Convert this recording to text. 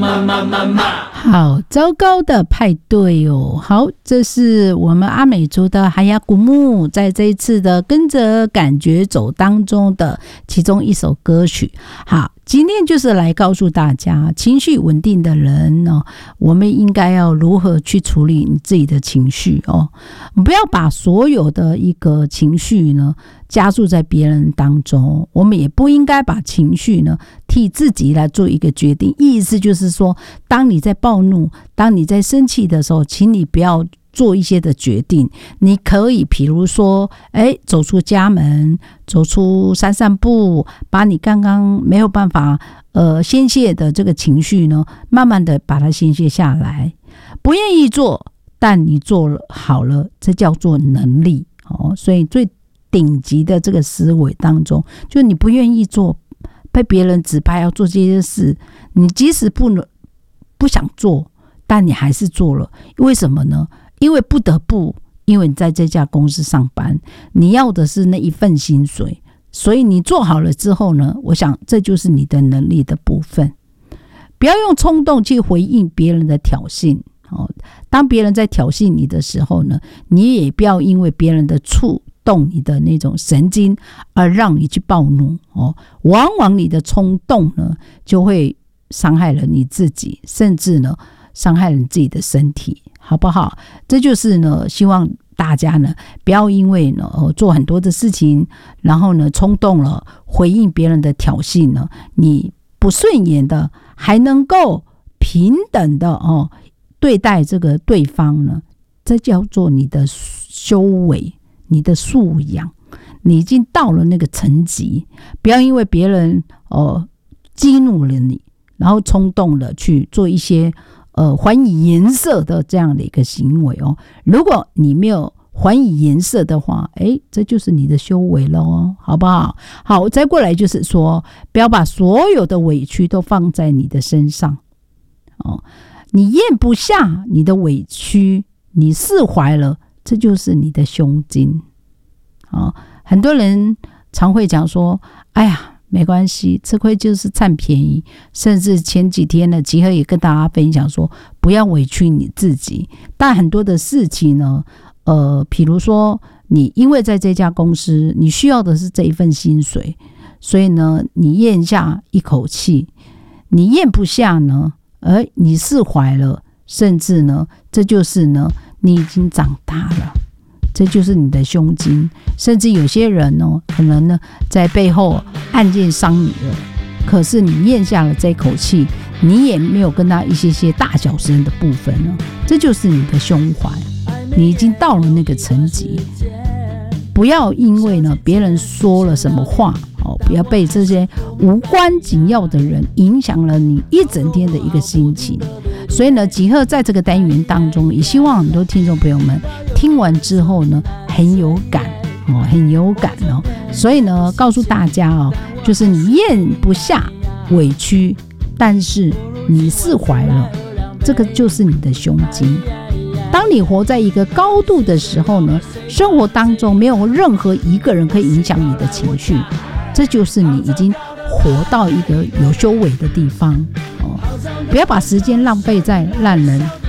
好糟糕的派对哦！好，这是我们阿美族的哈雅古木在这一次的跟着感觉走当中的其中一首歌曲。好，今天就是来告诉大家，情绪稳定的人呢，我们应该要如何去处理你自己的情绪哦，不要把所有的一个情绪呢加注在别人当中，我们也不应该把情绪呢替自己来做一个决定。意思就是说，当你在暴怒，当你在生气的时候，请你不要做一些的决定。你可以比如说走出家门，走出散散步，把你刚刚没有办法宣泄的这个情绪呢，慢慢的把它宣泄下来。不愿意做，但你做了好了，这叫做能力哦。所以最顶级的这个思维当中，就你不愿意做，被别人指派要做这些事，你即使不想做，但你还是做了。为什么呢？因为不得不，因为你在这家公司上班，你要的是那一份薪水，所以你做好了之后呢，我想这就是你的能力的部分。不要用冲动去回应别人的挑衅哦。当别人在挑衅你的时候呢，你也不要因为别人的触动你的那种神经而让你去暴怒哦。往往你的冲动呢，就会伤害了你自己，甚至呢伤害了你自己的身体，好不好？这就是呢，希望大家呢不要因为呢做很多的事情，然后呢冲动了回应别人的挑衅呢，你不顺眼的还能够平等的对待这个对方呢，这叫做你的修为，你的素养，你已经到了那个层级。不要因为别人激怒了你，然后冲动了去做一些还以颜色的这样的一个行为哦。如果你没有还以颜色的话，这就是你的修为咯，好不好？好，再过来就是说，不要把所有的委屈都放在你的身上哦。你咽不下你的委屈，你释怀了，这就是你的胸襟哦。很多人常会讲说，哎呀，没关系，吃亏就是占便宜。甚至前几天呢，集合也跟大家分享说，不要委屈你自己。但很多的事情呢，比如说你因为在这家公司，你需要的是这一份薪水，所以呢，你咽下一口气，你咽不下呢，而你释怀了，甚至呢，这就是呢，你已经长大了。这就是你的胸襟。甚至有些人呢，可能呢在背后暗箭伤你了，可是你咽下了这口气，你也没有跟他一些大小声的部分呢，这就是你的胸怀，你已经到了那个层级。不要因为呢别人说了什么话不要被这些无关紧要的人影响了你一整天的一个心情。所以呢，集合在这个单元当中，也希望很多听众朋友们听完之后呢，很有感哦。所以呢，告诉大家就是你咽不下委屈，但是你释怀了，这个就是你的胸襟。当你活在一个高度的时候呢，生活当中没有任何一个人可以影响你的情绪，这就是你已经活到一个有修为的地方不要把时间浪费在烂人